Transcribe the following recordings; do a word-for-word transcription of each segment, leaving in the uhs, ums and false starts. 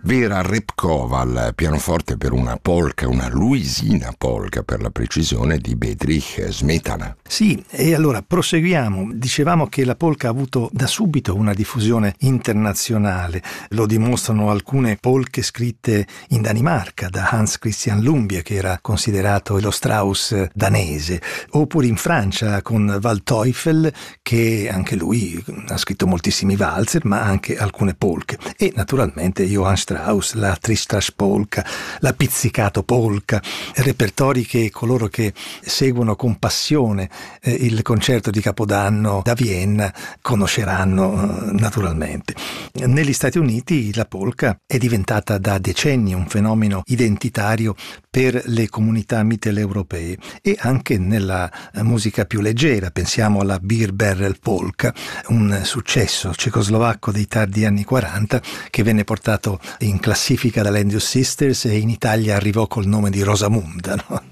Vera Repkova al pianoforte per una polka, una luisina polka per la precisione, di Bedřich Smetana. Sì, e allora proseguiamo. Dicevamo che la polka ha avuto da subito una diffusione internazionale. Lo dimostrano alcune polche scritte in Danimarca da Hans Christian Lumbia, che era considerato lo Strauss danese, oppure in Francia con Waldteufel, che anche lui ha scritto moltissimi valzer, ma anche alcune polche. E naturalmente Johann Strauss, la Tristash polka, la pizzicato polka, repertori che coloro che seguono con passione eh, il concerto di Capodanno da Vienna conosceranno eh, naturalmente. Negli Stati Uniti la polka è diventata da decenni un fenomeno identitario per le comunità mitteleuropee e anche nella musica più leggera. Pensiamo alla Beer Barrel Polka, un successo cecoslovacco dei tardi anni quaranta che venne portato in classifica dall'Andrews Sisters e in Italia arrivò col nome di Rosamunda, no?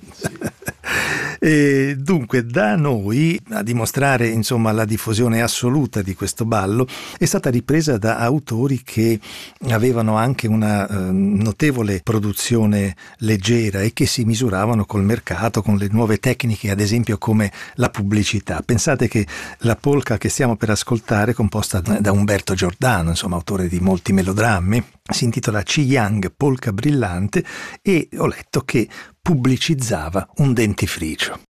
E dunque da noi a dimostrare insomma la diffusione assoluta di questo ballo è stata ripresa da autori che avevano anche una eh, notevole produzione leggera e che si misuravano col mercato, con le nuove tecniche, ad esempio come la pubblicità. Pensate che la polka che stiamo per ascoltare, composta da Umberto Giordano, insomma autore di molti melodrammi, si intitola Chi Yang Polka Brillante e ho letto che pubblicizzava un dentifricio.